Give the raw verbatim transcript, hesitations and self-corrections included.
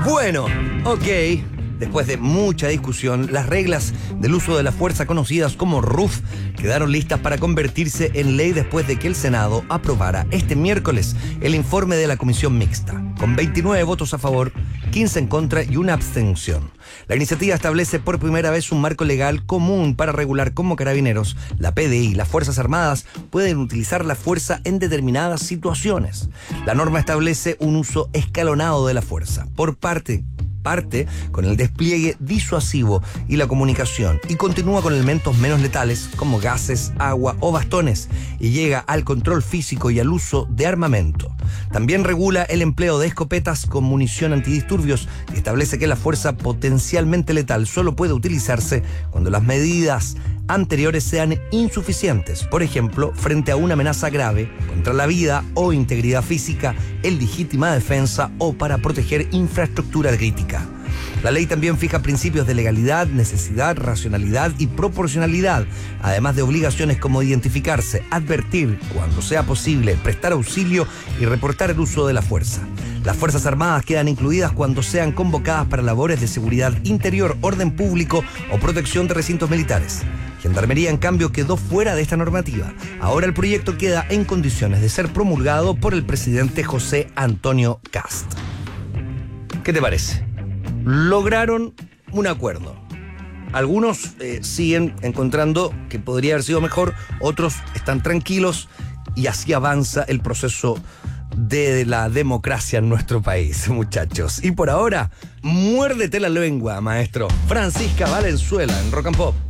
Bueno, ok. Después de mucha discusión, las reglas del uso de la fuerza conocidas como R U F quedaron listas para convertirse en ley después de que el Senado aprobara este miércoles el informe de la Comisión Mixta, con veintinueve votos a favor, quince en contra y una abstención. La iniciativa establece por primera vez un marco legal común para regular cómo Carabineros, la P D I y las Fuerzas Armadas pueden utilizar la fuerza en determinadas situaciones. La norma establece un uso escalonado de la fuerza por parte parte con el despliegue disuasivo y la comunicación, y continúa con elementos menos letales como gases, agua o bastones, y llega al control físico y al uso de armamento. También regula el empleo de escopetas con munición antidisturbios y establece que la fuerza potencialmente letal solo puede utilizarse cuando las medidas anteriores sean insuficientes, por ejemplo, frente a una amenaza grave contra la vida o integridad física, en legítima defensa o para proteger infraestructura crítica. La ley también fija principios de legalidad, necesidad, racionalidad y proporcionalidad, además de obligaciones como identificarse, advertir, cuando sea posible, prestar auxilio y reportar el uso de la fuerza. Las Fuerzas Armadas quedan incluidas cuando sean convocadas para labores de seguridad interior, orden público o protección de recintos militares. Gendarmería, en cambio, quedó fuera de esta normativa. Ahora el proyecto queda en condiciones de ser promulgado por el presidente José Antonio Kast. ¿Qué te parece? Lograron un acuerdo. Algunos eh, siguen encontrando que podría haber sido mejor, otros están tranquilos y así avanza el proceso de la democracia en nuestro país, muchachos. Y por ahora, muérdete la lengua, maestro. Francisca Valenzuela en Rock and Pop.